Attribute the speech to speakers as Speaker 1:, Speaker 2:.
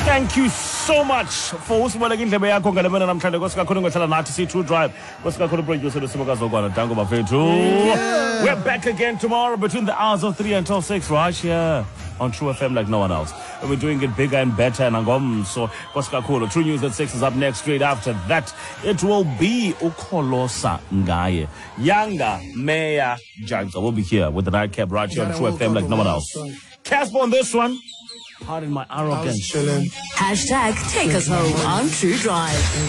Speaker 1: Thank you so much for usiboleka indlebe yakho ngale mina namhlanje kwesikakhulu ngohlala nathi si True Drive kwesikakhulu producer Sibokazokwana Dango Bafethu. We're back again tomorrow between the hours of 3 until 6 right here on True FM like no one else. And we're doing it bigger and better and so kwesikakhulu True News at 6 is up next. Straight after that it will be Ukholosa Ngaye. Younger Mayor Jagza will be here with the nightcap right here on True FM like no one else. Casper on this one. Pardon my arrogance.
Speaker 2: Hashtag take us home on True Drive.